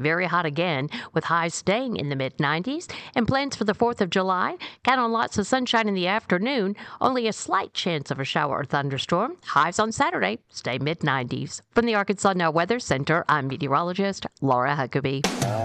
very hot again, with highs staying in the mid-90s. And plans for the 4th of July, count on lots of sunshine in the afternoon, only a slight chance of a shower or thunderstorm. Highs on Saturday stay mid-90s. From the Arkansas Now Weather Center, I'm meteorologist Laura Huckabee.